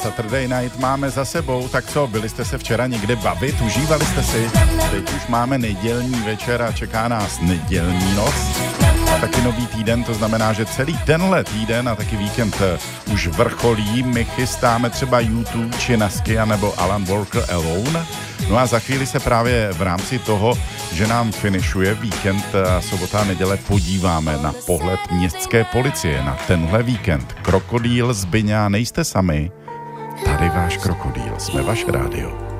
Saturday Night máme za sebou, tak co, byli jste se včera někde bavit, užívali jste si? Teď už máme nedělní večer a čeká nás nedělní noc a taky nový týden, to znamená, že celý tenhle týden a taky víkend už vrcholí. My chystáme třeba YouTube či Nasky nebo Alan Walker Alone. No a za chvíli se právě v rámci toho, že nám finišuje víkend a sobota a neděle, podíváme na pohled městské policie na tenhle víkend. Krokodýl Zbyňa, nejste sami. Tady váš krokodýl, jsme vaše rádio.